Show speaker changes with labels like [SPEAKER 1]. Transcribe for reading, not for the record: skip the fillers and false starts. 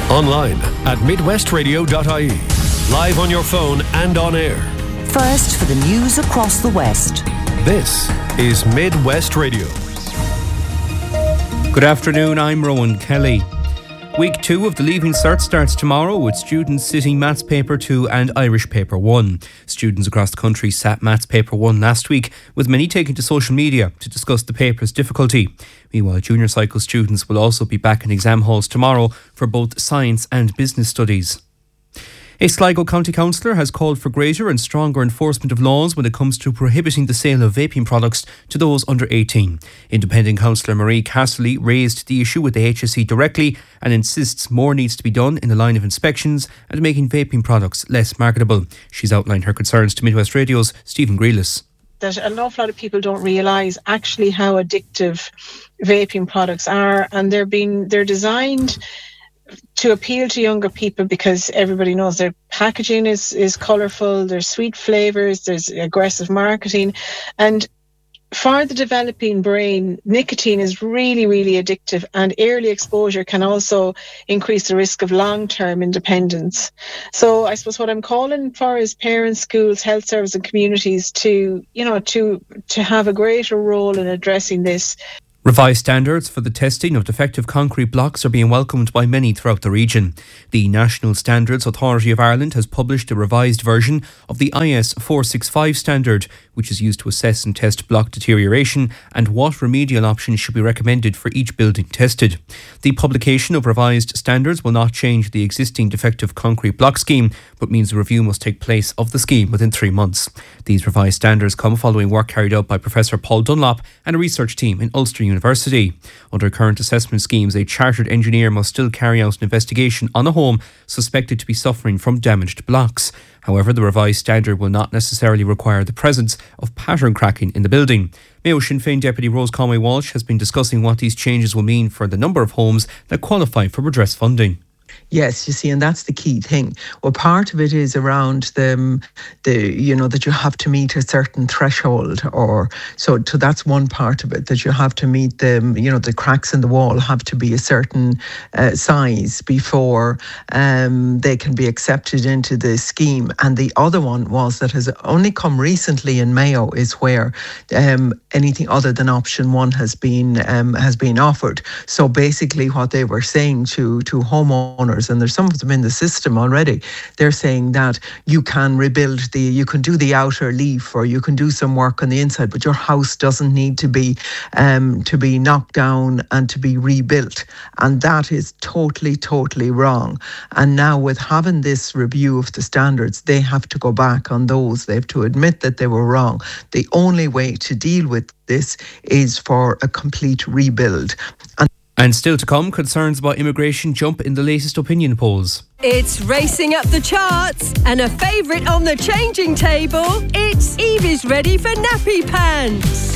[SPEAKER 1] Online at midwestradio.ie. Live on your phone and on air.
[SPEAKER 2] First for the news across the West.
[SPEAKER 1] This is Midwest Radio.
[SPEAKER 3] Good afternoon, I'm Rowan Kelly. Week 2 of the Leaving Cert starts tomorrow with students sitting Maths Paper 2 and Irish Paper 1. Students across the country sat Maths Paper 1 last week, with many taking to social media to discuss the paper's difficulty. Meanwhile, junior cycle students will also be back in exam halls tomorrow for both science and business studies. A Sligo County Councillor has called for greater and stronger enforcement of laws when it comes to prohibiting the sale of vaping products to those under 18. Independent Councillor Marie Casserly raised the issue with the HSE directly and insists more needs to be done in the line of inspections and making vaping products less marketable. She's outlined her concerns to Midwest Radio's Stephen Grealis.
[SPEAKER 4] That an awful lot of people don't realise actually how addictive vaping products are, and they're designed to appeal to younger people because everybody knows their packaging is colourful, there's sweet flavours, there's aggressive marketing, and for the developing brain, nicotine is really, really addictive, and early exposure can also increase the risk of long-term independence. So I suppose what I'm calling for is parents, schools, health services and communities to have a greater role in addressing this.
[SPEAKER 3] Revised standards for the testing of defective concrete blocks are being welcomed by many throughout the region. The National Standards Authority of Ireland has published a revised version of the IS 465 standard, which is used to assess and test block deterioration and what remedial options should be recommended for each building tested. The publication of revised standards will not change the existing defective concrete block scheme, but means a review must take place of the scheme within 3 months. These revised standards come following work carried out by Professor Paul Dunlop and a research team in Ulster University. Under current assessment schemes, a chartered engineer must still carry out an investigation on a home suspected to be suffering from damaged blocks. However, the revised standard will not necessarily require the presence of pattern cracking in the building. Mayo Sinn Féin Deputy Rose Conway Walsh has been discussing what these changes will mean for the number of homes that qualify for redress funding.
[SPEAKER 5] Yes, you see, and that's the key thing. Well, part of it is around the that you have to meet a certain threshold, so that's one part of it, that you have to meet the cracks in the wall have to be a certain size before they can be accepted into the scheme. And the other one was that has only come recently in Mayo is where anything other than option 1 has been offered. So basically, what they were saying to homeowners, and there's some of them in the system already, they're saying that you can you can do the outer leaf, or you can do some work on the inside, but your house doesn't need to be knocked down and to be rebuilt. And that is totally, totally wrong. And now with having this review of the standards, they have to go back on those. They have to admit that they were wrong. The only way to deal with this is for a complete rebuild.
[SPEAKER 3] And still to come, concerns about immigration jump in the latest opinion polls.
[SPEAKER 6] It's racing up the charts and a favourite on the changing table. It's Evie's ready for nappy pants.